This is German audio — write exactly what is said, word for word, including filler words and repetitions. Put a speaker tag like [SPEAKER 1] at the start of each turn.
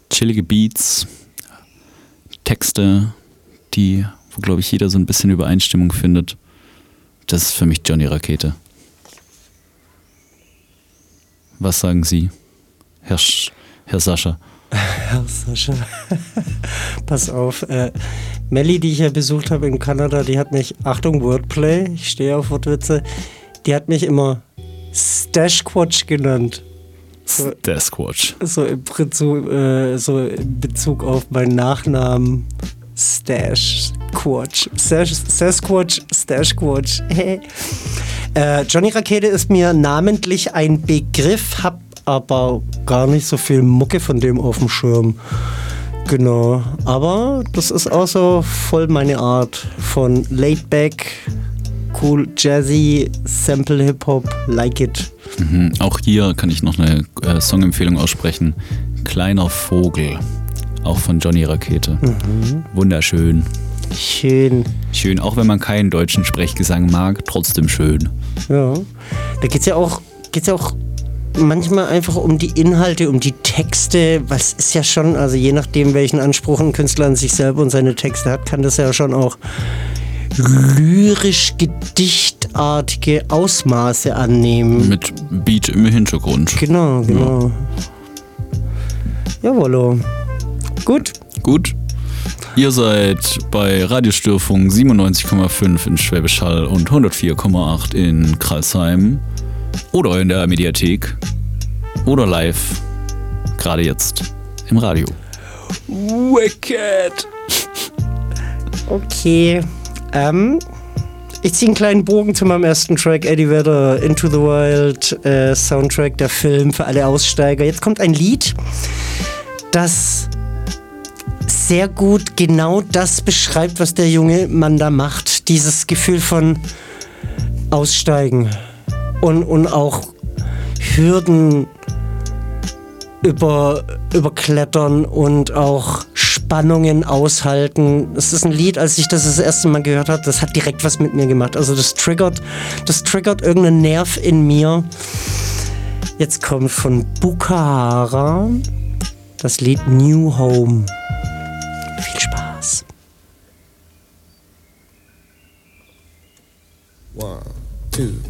[SPEAKER 1] chillige Beats, Texte, die, wo glaube ich jeder so ein bisschen Übereinstimmung findet. Das ist für mich Johnny Rakete. Was sagen Sie, Herr, Sch- Herr Sascha?
[SPEAKER 2] Herr Sascha, pass auf. Äh, Melli, die ich ja besucht habe in Kanada, die hat mich, Achtung, Wordplay, ich stehe auf Wortwitze, die hat mich immer Stashquatch genannt. So,
[SPEAKER 1] Sasquatch.
[SPEAKER 2] so, im Prinzip, äh, so in Bezug auf meinen Nachnamen. Stashquatch. Stash, Sasquatch, Stashquatch. äh, Johnny Rakete ist mir namentlich ein Begriff, hab aber gar nicht so viel Mucke von dem auf dem Schirm. Genau. Aber das ist auch so voll meine Art von laid back, cool, jazzy, Sample Hip-Hop, like it.
[SPEAKER 1] Mhm. Auch hier kann ich noch eine äh, Songempfehlung aussprechen. Kleiner Vogel, auch von Johnny Rakete. Mhm. Wunderschön.
[SPEAKER 2] Schön.
[SPEAKER 1] Schön, auch wenn man keinen deutschen Sprechgesang mag, trotzdem schön.
[SPEAKER 2] Ja. Da geht's ja auch, geht's ja auch manchmal einfach um die Inhalte, um die Texte, was ist ja schon, also je nachdem, welchen Anspruch ein Künstler an sich selber und seine Texte hat, kann das ja schon auch lyrisch-gedichtartige Ausmaße annehmen.
[SPEAKER 1] Mit Beat im Hintergrund.
[SPEAKER 2] Genau, genau. Ja. Jawollo. Gut.
[SPEAKER 1] Gut. Ihr seid bei Radiostörfunk siebenundneunzig Komma fünf in Schwäbisch Hall und hundertvier Komma acht in Kralsheim. Oder in der Mediathek. Oder live. Gerade jetzt im Radio.
[SPEAKER 2] Wicked. Okay. Ähm, ich ziehe einen kleinen Bogen zu meinem ersten Track, Eddie Vedder, Into the Wild, äh, Soundtrack, der Film für alle Aussteiger. Jetzt kommt ein Lied, das sehr gut genau das beschreibt, was der junge Mann da macht. Dieses Gefühl von Aussteigen und, und auch Hürden über, überklettern und auch Spannungen aushalten. Es ist ein Lied, als ich das das erste Mal gehört habe, das hat direkt was mit mir gemacht. Also das triggert, das triggert irgendeinen Nerv in mir. Jetzt kommt von Bukahara das Lied New Home. Viel Spaß.
[SPEAKER 3] One, two.